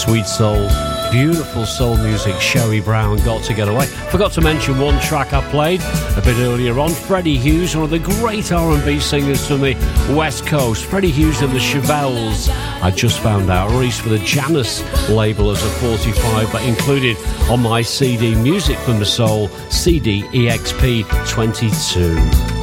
Sweet soul, beautiful soul music. Sherry Brown, Got to Get Away. Forgot to mention one track I played a bit earlier on. Freddie Hughes, one of the great R&B singers from the West Coast. Freddie Hughes and the Chevelles. I just found out released for the Janus label as a 45, but included on my CD Music from the Soul CD EXP 22.